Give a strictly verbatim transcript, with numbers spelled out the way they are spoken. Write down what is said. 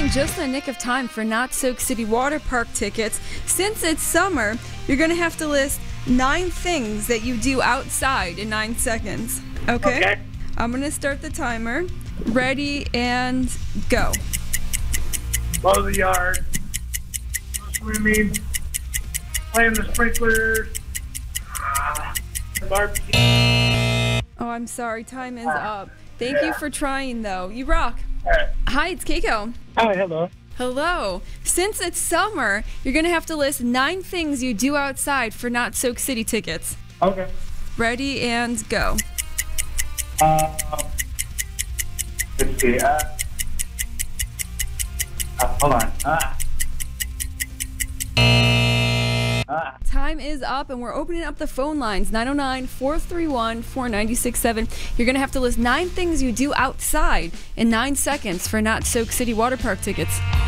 in just the nick of time for Not Soak City Water Park tickets. Since it's summer, you're going to have to list nine things that you do outside in nine seconds. Okay? Okay. I'm going to start the timer. Ready and go. Mow the yard. Swimming. Playing the sprinklers. Uh, barbecue. Oh, I'm sorry. Time is up. Thank you for trying, though. You rock. Alright. Hi, it's Keiko. Hi, hello. Hello. Since it's summer, you're going to have to list nine things you do outside for Not Soak City tickets. Okay. Ready and go. Um, let's see. Uh, uh, hold on. Ah. Ah. Time is up, and we're opening up the phone lines, nine oh nine, four three one, four nine six seven. You're going to have to list nine things you do outside in nine seconds for Not Soak City Water Park tickets.